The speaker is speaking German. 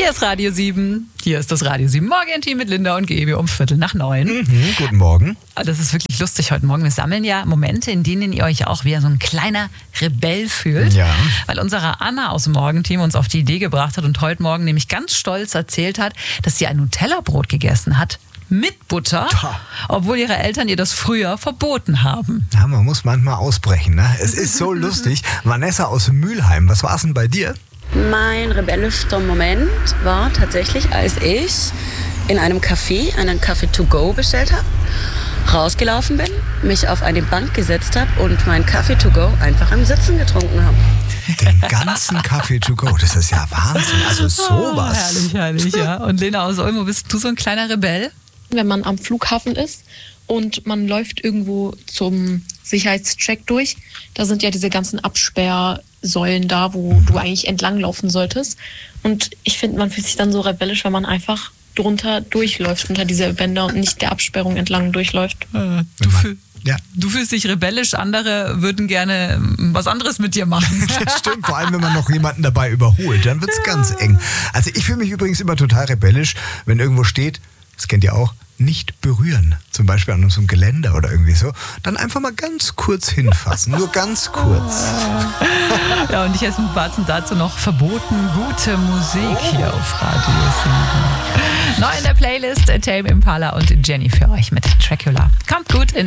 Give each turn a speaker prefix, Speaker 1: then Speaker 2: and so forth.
Speaker 1: Hier ist Radio 7. Hier ist das Radio 7 Morgen-Team mit Linda und Gaby um 8:45.
Speaker 2: Guten Morgen.
Speaker 1: Das ist wirklich lustig heute Morgen. Wir sammeln ja Momente, in denen ihr euch auch wie so ein kleiner Rebell fühlt.
Speaker 2: Ja.
Speaker 1: Weil unsere Anna aus dem Morgenteam uns auf die Idee gebracht hat und heute Morgen nämlich ganz stolz erzählt hat, dass sie ein Nutella-Brot gegessen hat. Mit Butter, obwohl ihre Eltern ihr das früher verboten haben.
Speaker 2: Ja, man muss manchmal ausbrechen, ne? Es ist so lustig. Vanessa aus Mülheim, was war's denn bei dir?
Speaker 3: Mein rebellischster Moment war tatsächlich, als ich in einem Café einen Kaffee to go bestellt habe, rausgelaufen bin, mich auf eine Bank gesetzt habe und meinen Kaffee to go einfach im Sitzen getrunken habe.
Speaker 2: Den ganzen Kaffee to go, das ist ja Wahnsinn. Also sowas.
Speaker 1: Herrlich, ja. Und Lena aus Ulm, bist du so ein kleiner Rebell?
Speaker 4: Wenn man am Flughafen ist und man läuft irgendwo zum Sicherheitscheck durch, da sind ja diese ganzen Absperrsäulen da, wo du eigentlich entlanglaufen solltest. Und ich finde, man fühlt sich dann so rebellisch, wenn man einfach drunter durchläuft, unter diese Bänder und nicht der Absperrung entlang durchläuft.
Speaker 1: Du fühlst dich rebellisch, andere würden gerne was anderes mit dir machen.
Speaker 2: Das stimmt, vor allem wenn man noch jemanden dabei überholt, dann wird's ganz eng. Also ich fühle mich übrigens immer total rebellisch, wenn irgendwo steht, das kennt ihr auch, nicht berühren. Zum Beispiel an so einem Geländer oder irgendwie so. Dann einfach mal ganz kurz hinfassen. Nur ganz kurz.
Speaker 1: Ja, und ich esse mit Batzen dazu noch verboten gute Musik hier auf Radio 7. Neu in der Playlist Tame Impala und Jenny für euch mit Dracula. Kommt gut in